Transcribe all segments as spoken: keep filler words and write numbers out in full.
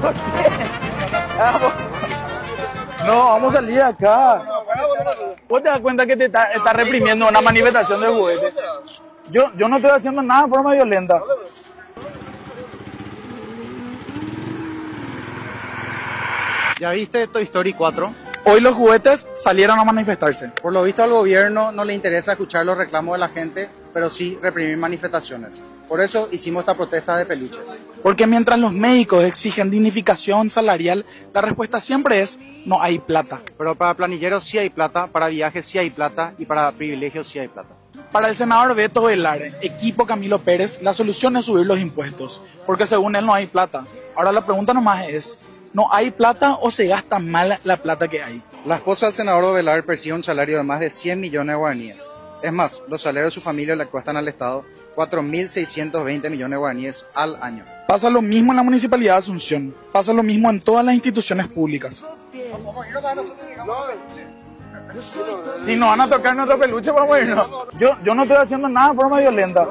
Vamos. No, vamos a salir de acá. ¿Vos te das cuenta que te está, está reprimiendo una manifestación del juguete? Yo, yo no estoy haciendo nada de forma violenta. ¿Ya viste Toy Story cuatro? Hoy los juguetes salieron a manifestarse. Por lo visto al gobierno no le interesa escuchar los reclamos de la gente, pero sí reprimir manifestaciones. Por eso hicimos esta protesta de peluches. Porque mientras los médicos exigen dignificación salarial, la respuesta siempre es no hay plata. Pero para planilleros sí hay plata, para viajes sí hay plata y para privilegios sí hay plata. Para el senador Beto Velar, equipo Camilo Pérez, la solución es subir los impuestos, porque según él no hay plata. Ahora la pregunta nomás es, ¿no hay plata o se gasta mal la plata que hay? La esposa del senador Velar percibe un salario de más de cien millones de guaraníes. Es más, los salarios de su familia le cuestan al Estado cuatro mil seiscientos veinte millones de guaraníes al año. Pasa lo mismo en la Municipalidad de Asunción, pasa lo mismo en todas las instituciones públicas. Si nos van a tocar nuestro peluche, vamos a irnos. Yo, yo no estoy haciendo nada de forma violenta.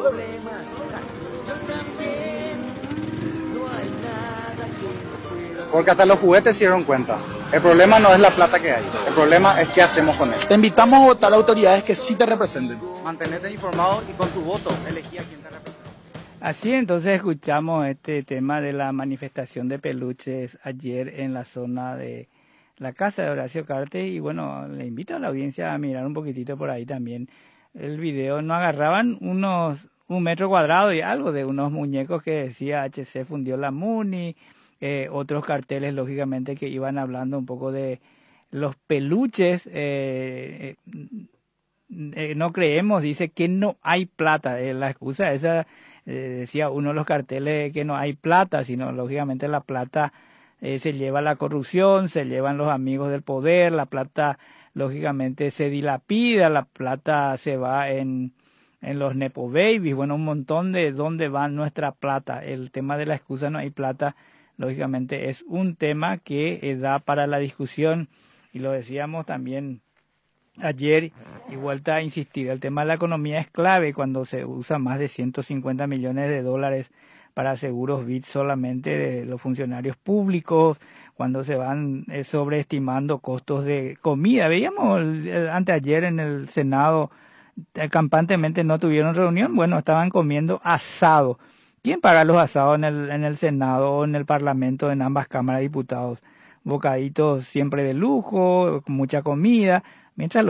Porque hasta los juguetes se dieron cuenta. El problema no es la plata que hay, el problema es qué hacemos con él. Te invitamos a votar a autoridades que sí te representen. Mantenete informado y con tu voto elegí a quien te representa. Así entonces escuchamos este tema de la manifestación de peluches ayer en la zona de la casa de Horacio Cartes y bueno, le invito a la audiencia a mirar un poquitito por ahí también el video. No agarraban unos un metro cuadrado y algo de unos muñecos que decía H C fundió la Muni. Eh, otros carteles, lógicamente, que iban hablando un poco de los peluches. Eh, eh, eh, no creemos, dice que no hay plata. Eh, la excusa esa, eh, decía uno de los carteles, que no hay plata, sino lógicamente la plata eh, se lleva la corrupción, se llevan los amigos del poder, la plata lógicamente se dilapida, la plata se va en... en los Nepo Babies, bueno, un montón de dónde va nuestra plata. El tema de la excusa no hay plata, lógicamente es un tema que eh, da para la discusión y lo decíamos también ayer y vuelta a insistir, el tema de la economía es clave cuando se usa más de ciento cincuenta millones de dólares para seguros B I T solamente de los funcionarios públicos, cuando se van eh, sobreestimando costos de comida. Veíamos eh, anteayer en el Senado, eh, campantemente no tuvieron reunión, bueno, estaban comiendo asado. ¿Quién paga los asados en el, en el Senado o en el Parlamento, en ambas cámaras de diputados? Bocaditos siempre de lujo, con mucha comida, mientras